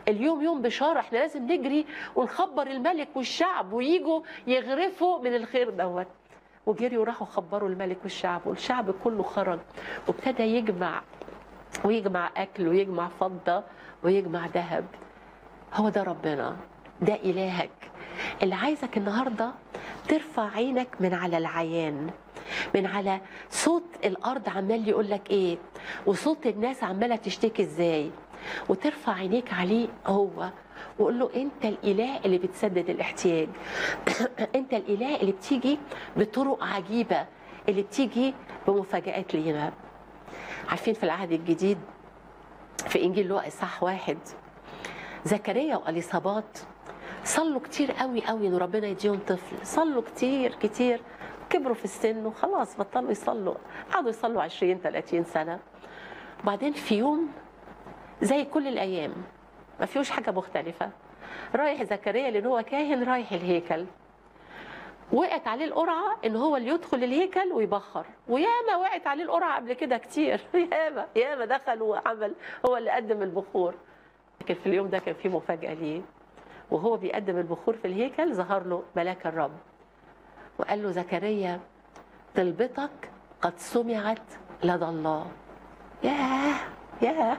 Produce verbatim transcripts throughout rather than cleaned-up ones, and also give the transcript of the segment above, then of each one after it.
اليوم يوم بشاره، احنا لازم نجري ونخبر الملك والشعب ويجوا يغرفوا من الخير دوت. وجريوا راحوا خبروا الملك والشعب، والشعب كله خرج وابتدى يجمع ويجمع اكل ويجمع فضه ويجمع ذهب. هو ده ربنا، ده إلهك اللي عايزك النهارده ترفع عينك من على العيان، من على صوت الارض عمال يقول لك ايه، وصوت الناس عماله تشتكي ازاي، وترفع عينيك عليه هو وقول له انت الاله اللي بتسدد الاحتياج. انت الاله اللي بتيجي بطرق عجيبه، اللي بتيجي بمفاجآت لينا. عارفين في العهد الجديد في انجيل لوقا اصحاح واحد، زكريا واليصابات صلوا كتير قوي قوي ان ربنا يديهم طفل، صلوا كتير كتير، كبروا في السن وخلاص بطلوا يصلوا، قعدوا يصلوا عشرين ثلاثين سنه. وبعدين في يوم زي كل الايام ما فيهوش حاجه مختلفه، رايح زكريا لان هو كاهن رايح الهيكل، وقعت عليه القرعه ان هو اللي يدخل الهيكل ويبخر، وياما وقعت عليه القرعه قبل كده كتير، ياما ياما دخل وعمل هو اللي قدم البخور. لكن في اليوم ده كان في مفاجاه ليه، وهو بيقدم البخور في الهيكل ظهر له ملاك الرب وقال له زكريا طلبتك قد سمعت لدى الله. ياه ياه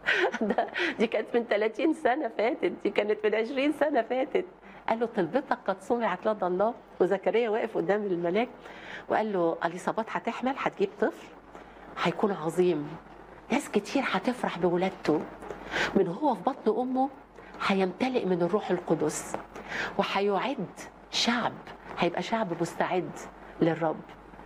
دي كانت من ثلاثين سنه فاتت، دي كانت من عشرين سنه فاتت. قال له طلبتك قد سمعت لدى الله. وزكريا واقف قدام الملاك وقال له اليصابات هتحمل، هتجيب طفل هيكون عظيم، ناس كتير هتفرح بولادته، من هو في بطن امه هيمتلئ من الروح القدس، وهيعد شعب، هيبقى شعب مستعد للرب.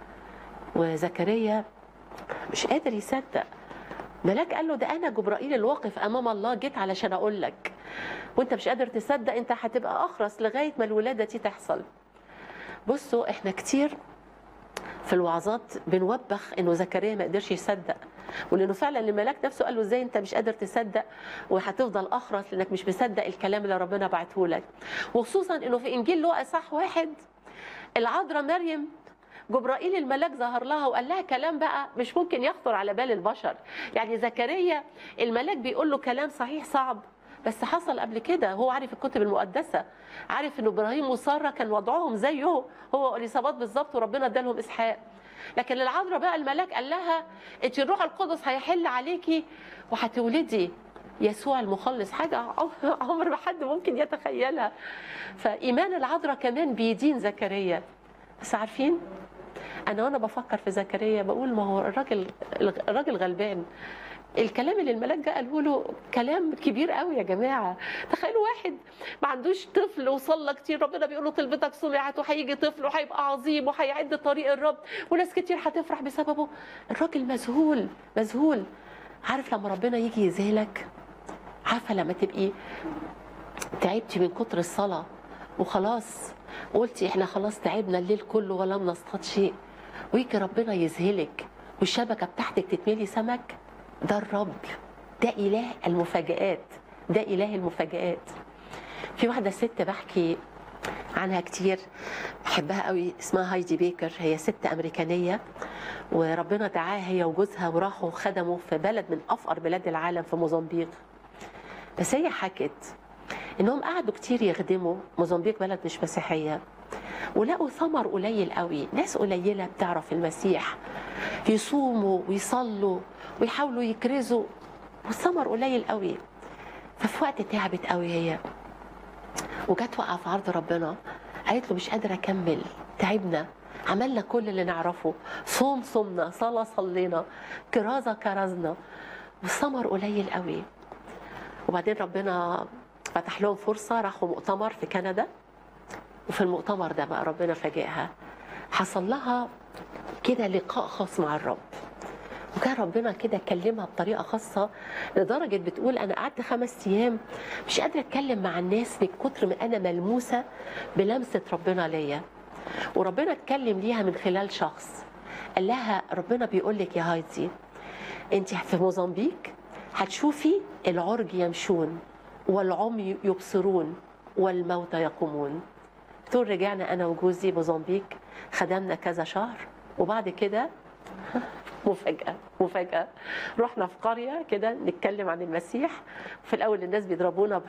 وزكريا مش قادر يصدق. ملاك قال له ده انا جبرائيل اللي واقف امام الله، جيت علشان اقول لك، وانت مش قادر تصدق، انت هتبقى اخرس لغايه ما الولاده دي تحصل. بصوا احنا كتير في الوعظات بنوبخ انه زكريا ما قدرش يصدق، ولانه فعلا الملاك نفسه قال له ازاي انت مش قادر تصدق وهتفضل اخرس لانك مش مصدق الكلام اللي ربنا بعته لك. وخصوصا انه في انجيل لوقا صح واحد العذراء مريم جبرائيل الملاك ظهر لها وقال لها كلام بقى مش ممكن يخطر على بال البشر. يعني زكريا الملاك بيقول له كلام صحيح صعب بس حصل قبل كده، هو عارف الكتب المقدسه، عارف ان ابراهيم وساره كان وضعهم زيه هو واليصابات بالظبط وربنا ادالهم اسحاق. لكن العذراء بقى الملاك قال لها انت الروح القدس هيحل عليكي وهتولدي يسوع المخلص، حاجه عمر ما حد ممكن يتخيلها. فايمان العذراء كمان بيدين زكريا. بس عارفين انا وانا بفكر في زكريا بقول ما هو الراجل الراجل غلبان، الكلام اللي الملاك جه قاله له كلام كبير قوي يا جماعه. تخيلوا واحد ما عندوش طفل وصلى كتير، ربنا بيقول له طلبتك سمعت وهيجي طفل وهيبقى عظيم وهيعد طريق الرب وناس كتير هتفرح بسببه. الراجل مذهول مذهول. عارف لما ربنا يجي يذهلك، عارفه لما تبقي تعبتي من كتر الصلاه وخلاص قلتي احنا خلاص تعبنا الليل كله ولم نصطاد شيء، ويجي ربنا يذهلك والشبكه بتاعتك تتملي سمك. ده الرب، ده اله المفاجآت، ده اله المفاجآت. في واحده ست بحكي عنها كتير بحبها قوي اسمها هايدي بيكر، هي ست امريكانيه وربنا دعاها هي وجوزها وراحوا خدموا في بلد من افقر بلاد العالم في موزمبيق. بس هي حكت انهم قعدوا كتير يخدموا، موزمبيق بلد مش مسيحيه، ولقوا ثمر قليل قوي، ناس قليله بتعرف المسيح، يصوموا ويصلوا ويحاولوا يكرزوا والثمر قليل قوي. ففي وقت تعبت قوي هي وجت وقع في عرض ربنا، قالت له مش قادره اكمل، تعبنا، عملنا كل اللي نعرفه، صوم صمنا، صلاه صلينا، كرازه كرزنا، والثمر قليل قوي. وبعدين ربنا فتح لهم فرصه، راحوا مؤتمر في كندا، وفي المؤتمر ده بقى ربنا فاجئها، حصل لها كده لقاء خاص مع الرب، وكان ربنا كده كلمها بطريقه خاصه لدرجه بتقول انا قعدت خمس ايام مش قادره اتكلم مع الناس من كتر ما انا ملموسه بلمسه ربنا ليا. وربنا اتكلم ليها من خلال شخص قال لها ربنا بيقول لك يا هايدي انت في موزمبيق هتشوفي العرج يمشون والعمي يبصرون والموتى يقومون. طول رجعنا انا وجوزي موزمبيق، خدمنا كذا شهر، وبعد كده مفاجأة مفاجأة رحنا في قرية كده نتكلم عن المسيح. في الأول الناس بيضربونا